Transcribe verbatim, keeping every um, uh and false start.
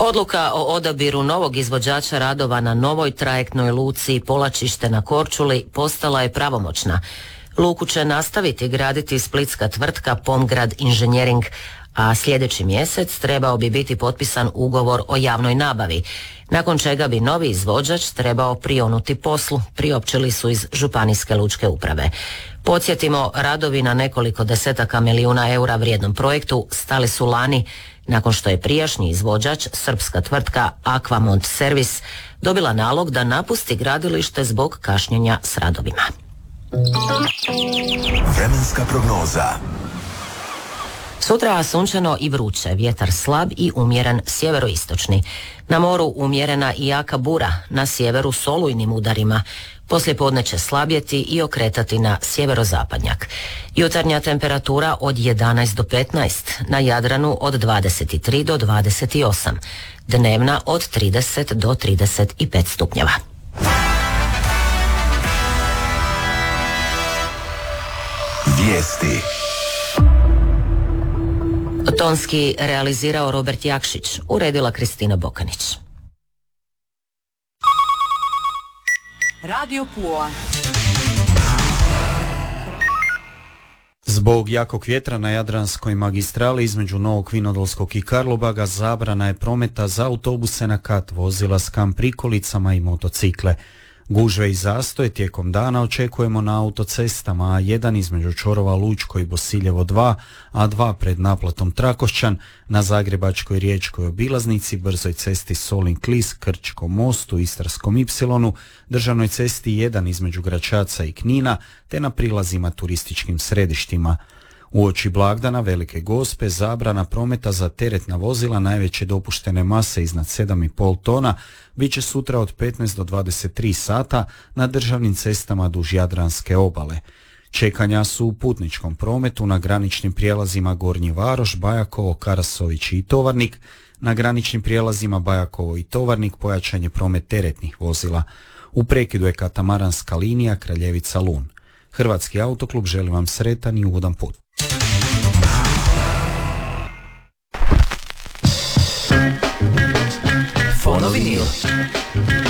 Odluka o odabiru novog izvođača radova na novoj trajektnoj luci Polačište na Korčuli postala je pravomoćna. Luku će nastaviti graditi splitska tvrtka Pomgrad Inženjering, a sljedeći mjesec trebao bi biti potpisan ugovor o javnoj nabavi, nakon čega bi novi izvođač trebao prionuti poslu, priopćili su iz Županijske lučke uprave. Podsjetimo, radovi na nekoliko desetaka milijuna eura vrijednom projektu stali su lani, nakon što je prijašnji izvođač, srpska tvrtka Aquamont Servis, dobila nalog da napusti gradilište zbog kašnjenja s radovima. Vremenska prognoza. Sutra sunčano i vruće, vjetar slab i umjeren sjeveroistočni. Na moru umjerena i jaka bura, na sjeveru s olujnim udarima. Poslijepodne će slabjeti i okretati na sjeverozapadnjak. Jutarnja temperatura od jedanaest do petnaest, na Jadranu od dvadeset tri do dvadeset osam, dnevna od trideset do trideset pet stupnjeva. Vijesti. Tonski realizirao Robert Jakšić, uredila Kristina Bokanić. Radio Pula. Zbog jakog vjetra na Jadranskoj magistrali između Novog Vinodolskog i Karlobaga zabrana je prometa za autobuse na kat, vozila s kamp prikolicama i motocikle. Gužve i zastoje tijekom dana očekujemo na autocestama A jedan između čvorova Lučko i Bosiljevo dva, A dva pred naplatom Trakošćan, na Zagrebačkoj riječkoj obilaznici, brzoj cesti Solin-Klis, Krčkom mostu, Istarskom Ipsilonu, državnoj cesti jedan između Gračaca i Knina, te na prilazima turističkim središtima. Uoči blagdana Velike Gospe zabrana prometa za teretna vozila najveće dopuštene mase iznad sedam i pol tona bit će sutra od petnaest do dvadeset tri sata na državnim cestama duž Jadranske obale. Čekanja su u putničkom prometu na graničnim prijelazima Gornji Varoš, Bajakovo, Karasović i Tovarnik. Na graničnim prijelazima Bajakovo i Tovarnik pojačan je promet teretnih vozila. U prekidu je katamaranska linija Kraljevica-Lun. Hrvatski autoklub želi vam sretan i ugodan put. Fonovinil.